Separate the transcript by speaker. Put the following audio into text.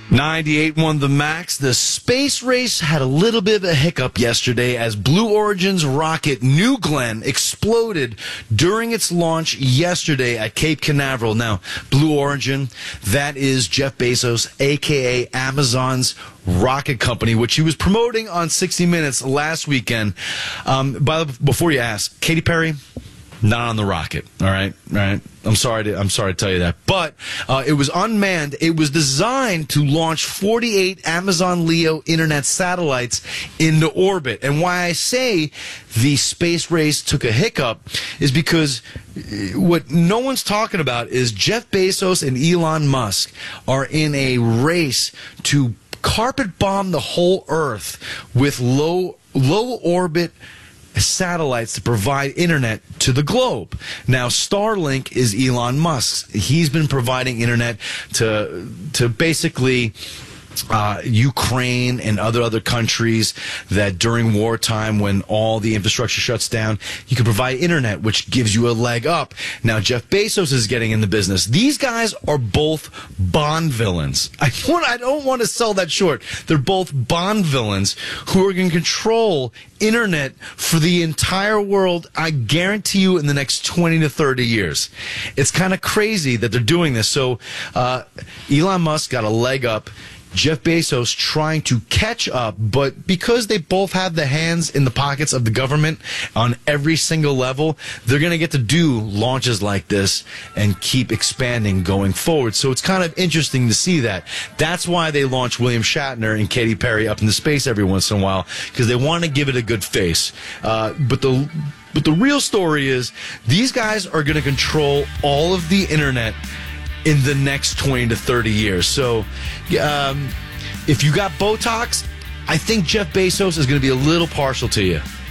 Speaker 1: 98 won the max. The space race had a little bit of a hiccup yesterday as Blue Origin's rocket New Glenn exploded during its launch yesterday at Cape Canaveral. Now, Blue Origin, that is Jeff Bezos, a.k.a. Amazon's rocket company, which he was promoting on 60 Minutes last weekend. Before you ask, Katy Perry, not on the rocket. All right. I'm sorry to tell you that, but it was unmanned. It was designed to launch 48 Amazon Leo internet satellites into orbit. And why I say the space race took a hiccup is because what no one's talking about is Jeff Bezos and Elon Musk are in a race to carpet bomb the whole Earth with low orbit satellites to provide internet to the globe. Now, Starlink is Elon Musk's. He's been providing internet to basically Ukraine and other countries that during wartime, when all the infrastructure shuts down, you can provide internet, which gives you a leg up. Now, Jeff Bezos is getting in the business. These guys are both Bond villains. I don't want to sell that short. They're both Bond villains who are going to control internet for the entire world, I guarantee you, in the next 20 to 30 years. It's kind of crazy that they're doing this. So Elon Musk got a leg up. Jeff Bezos trying to catch up, but because they both have the hands in the pockets of the government on every single level, they're going to get to do launches like this and keep expanding going forward. So it's kind of interesting to see that. That's why they launch William Shatner and Katy Perry up into space every once in a while, because they want to give it a good face. But the real story is these guys are going to control all of the internet in the next 20 to 30 years. So if you got Botox, I think Jeff Bezos is going to be a little partial to you.